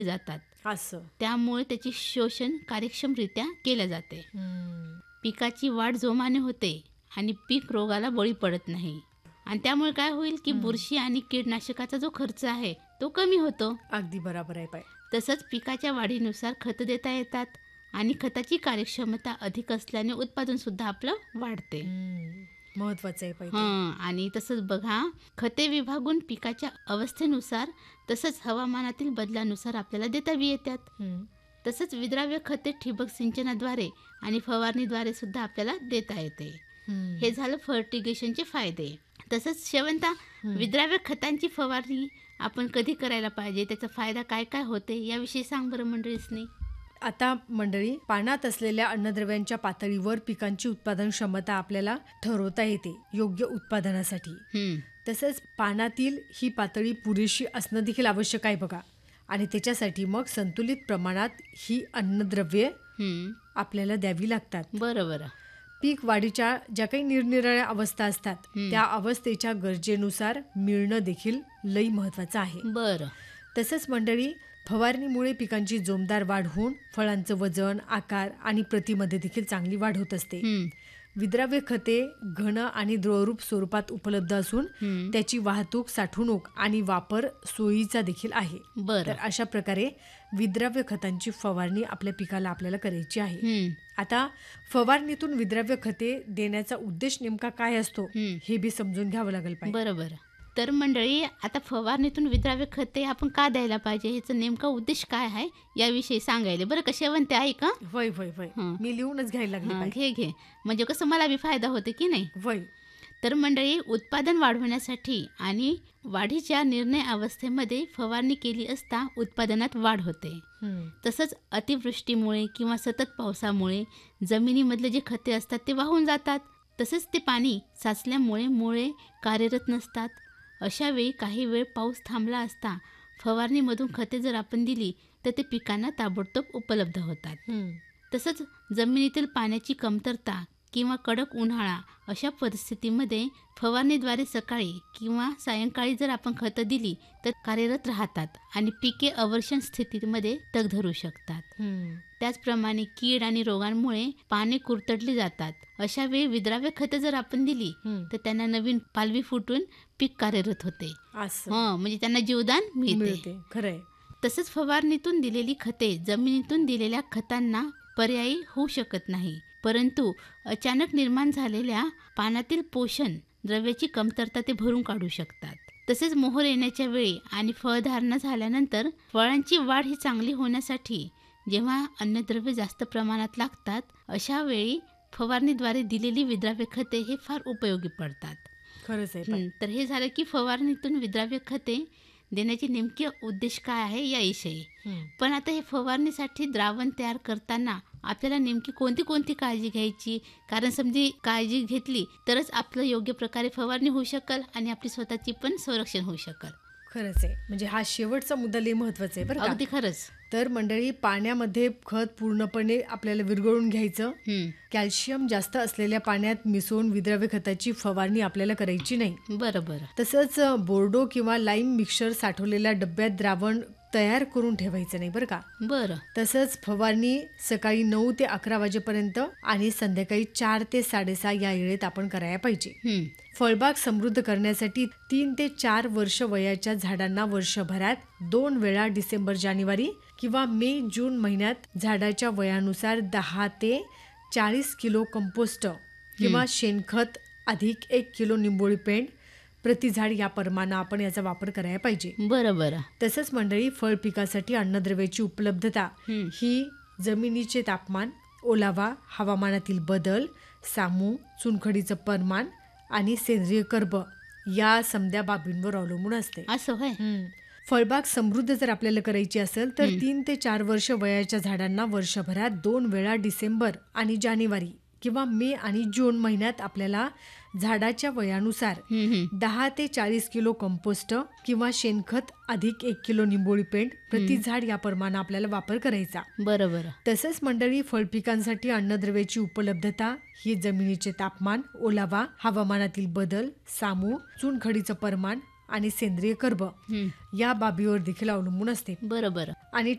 जातात. असं. त्यामुळे त्याची शोषण कार्यक्षमरित्या केलं जाते. पिकाची वाढ जोमाने होते आणि पीक रोगाला बळी पडत नाही. आणि त्यामुळे काय होईल की बुरशी आणि कीटकनाशकाचा जो खर्च आहे तो कमी होतो. अगदी बरोबर आहे बाई. तसंच पिकाच्या वाढीनुसार खतं देता येतात आणि खताची कार्यक्षमता अधिक असल्याने उत्पादन सुद्धा आपलं वाढते. महत्वाचं आहे बाई ते. हां, आणि तसंच बघा, खते विभागून पिकाच्या अवस्थेनुसार तसंच हवामानातील बदलानुसार आपल्याला देता बी येतात. तसंच विद्राव्य खते ठिबक सिंचनाद्वारे आणि फवारणीद्वारे सुद्धा आपल्याला देता येते. हे झालं फर्टिगेशनचे फायदे. तसंच शेवंता, विद्राव्य खतांची फवारणी आपण कधी करायला पाहिजे, त्याचा फायदा काय काय होते याविषयी सांग बरं मंडळीसनी. आता मंडळी, पाण्यात असलेल्या अन्नद्रव्यांच्या पातळीवर पिकांची उत्पादन क्षमता आपल्याला ठरवता येते योग्य उत्पादनासाठी. तसंच पाण्यातील ही पातळी पुरेशी असणं देखील आवश्यक आहे बघा. आणि त्याच्यासाठी मग संतुलित प्रमाणात ही अन्नद्रव्ये आपल्याला द्यावी लागतात. बरोबर. पीक वाढीच्या ज्या काही निरनिराळ्या अवस्था असतात त्या अवस्थेच्या गरजेनुसार मिळणं देखील लई महत्वाचं आहे. बरं. तसंच मंडळी, फवारणीमुळे पिकांची जोमदार वाढ होऊन फळांचं वजन, आकार आणि प्रतीमध्ये देखील चांगली वाढ होत असते. विद्राव्य खते घन आणि द्रवरूप स्वरूपात उपलब्ध असून त्याची वाहतूक, साठवणूक आणि वापर सोयीचा देखील आहे. तर अशा प्रकारे विद्राव्य खतांची फवारणी आपल्या पिकाला आपल्याला करायची आहे. आता फवारणीतून विद्राव्य खते देण्याचा उद्देश नेमका काय असतो हे बी समजून घ्यावं लागेल पाहिजे. बरोबर. तर मंडळी, आता फवारणीतून विद्राव्य खते आपण का द्यायला पाहिजे, ह्याचा नेमका उद्देश काय आहे याविषयी सांगायला बरं का शेवंते, आहे का? वय वय वय मी लिहूनच घ्यायला लागले. घे म्हणजे कसं मला बी फायदा होते की नाही. वय. तर मंडळी, उत्पादन वाढवण्यासाठी आणि वाढीच्या निर्णय अवस्थेमध्ये फवारणी केली असता उत्पादनात वाढ होते. तसंच अतिवृष्टीमुळे किंवा सतत पावसामुळे जमिनीमधले जे खते असतात ते वाहून जातात. तसंच ते पाणी साचल्यामुळे मुळे कार्यरत नसतात. अशा वेळी काही वेळ पाऊस थांबला असता फवारणीमधून खते जर आपण दिली तर ते पिकांना ताबडतोब उपलब्ध होतात. तसंच जमिनीतील पाण्याची कमतरता किंवा कडक उन्हाळा अशा परिस्थितीमध्ये फवारणीद्वारे सकाळी किंवा सायंकाळी जर आपण खतं दिली तर कार्यरत राहतात आणि पिके अवर्षण स्थितीमध्ये तग धरू शकतात. त्याचप्रमाणे कीड आणि रोगांमुळे पाने कुरतडली जातात. अशा वेळी विद्राव्य खतं जर आपण दिली तर त्यांना नवीन पालवी फुटून पीक कार्यरत होते. म्हणजे त्यांना जीवदान मिळते. खरंय. तसंच फवारणीतून दिलेली खते जमिनीतून दिलेल्या खतांना पर्यायी होऊ शकत नाही, परंतु अचानक निर्माण झालेल्या पाण्यातील पोषण द्रव्याची कमतरता ते भरून काढू शकतात. तसेच मोहर येण्याच्या वेळी आणि फळधारणा झाल्यानंतर फळांची वाढ ही चांगली होण्यासाठी जेव्हा अन्नद्रव्य जास्त प्रमाणात लागतात अशा वेळी फवारणीद्वारे दिलेली विद्राव्य खते हे फार उपयोगी पडतात. खरंच आहे. तर हे झालं की फवारणीतून विद्राव्य खते देण्याचे नेमके उद्देश काय आहे याविषयी. पण आता हे फवारणीसाठी द्रावण तयार करताना आपल्याला नेमकी कोणती कोणती काळजी घ्यायची, कारण समजी काळजी घेतली तरच आपलं योग्य प्रकारे फवारणी होऊ शकेल आणि आपली स्वतःची पण संरक्षण होऊ शकेल. खरंच आहे. म्हणजे हा शेवटचा मुद्दा लई महत्वाचा आहे बरं का. अगदी खरंच. तर मंडळी, पाण्यामध्ये खत पूर्णपणे आपल्याला विरघळून घ्यायचं. कॅल्शियम जास्त असलेल्या पाण्यात मिसळून विद्राव्य खताची फवारणी आपल्याला करायची नाही. बरोबर. तसंच बोर्डो किंवा लाईम मिक्सर साठवलेल्या डब्यात द्रावण तयार करून ठेवायचं नाही बरं का. बरं. तसंच फवारणी सकाळी 9 ते 11 वाजेपर्यंत आणि संध्याकाळी 4 ते 6:30 या वेळेत आपण करायला पाहिजे. फळबाग समृद्ध करण्यासाठी 3 ते 4 वर्ष वयाच्या झाडांना वर्षभरात 2 वेळा डिसेंबर, जानेवारी किंवा मे, जून महिन्यात झाडाच्या वयानुसार 10 ते 40 किलो कंपोस्ट किंवा शेणखत अधिक 1 किलो निंबोळी पेंड प्रति झाड या प्रमाणे आपण याचा वापर करायला पाहिजे. बरोबर. तसंच मंडळी, फळ पिकासाठी अन्नद्रव्याची उपलब्धता ही जमिनीचे तापमान, ओलावा, हवामानातील बदल, सामू, चुनखडीचं प्रमाण आणि सेंद्रिय कर्ब या समद्या बाबींवर अवलंबून असते. असं होय. फळबाग समृद्ध जर आपल्याला करायची असेल तर 3 ते 4 वर्ष वयाच्या झाडांना वर्षभरात 2 वेळा डिसेंबर आणि जानेवारी किंवा मे आणि जून महिन्यात आपल्याला झाडाच्या वयानुसार 10 ते 40 किलो कंपोस्ट किंवा शेणखत अधिक 1 किलो निंबोळी पेंड प्रति झाड या प्रमाणे आपल्याला वापर करायचा. बरोबर. तसंच मंडळी, फळपिकांसाठी अन्नद्रव्याची उपलब्धता ही जमिनीचे तापमान, ओलावा, हवामानातील बदल, सामू, चुनखडीचं प्रमाण आणि सेंद्रिय कर्ब हं. या बाबीवर देखील अवलंबून असते. बरोबर. आणि